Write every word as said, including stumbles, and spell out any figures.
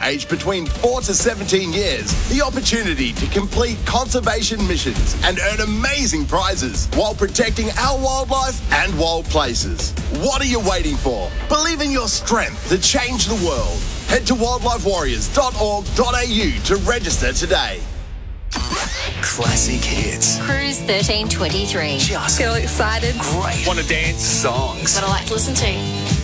aged between four to seventeen years the opportunity to complete conservation missions and earn amazing prizes while protecting our wildlife and wild places. What are you waiting for? Believe in your strength to change the world. Head to wildlife warriors dot org dot a u to register today. Classic hits. Cruise thirteen twenty-three. Just Feel excited. great. Want to dance? Songs. That I like to listen to.